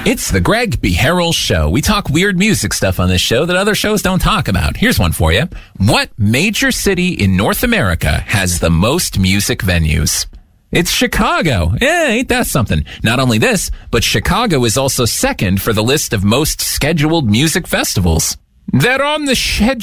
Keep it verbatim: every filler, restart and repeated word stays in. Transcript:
It's the Greg B. Harrell Show. We talk weird music stuff on this show that other shows don't talk about. Here's one for you. What major city in North America has the most music venues? It's Chicago. Yeah, ain't that something? Not only this, but Chicago is also second for the list of most scheduled music festivals. They're on the schedule.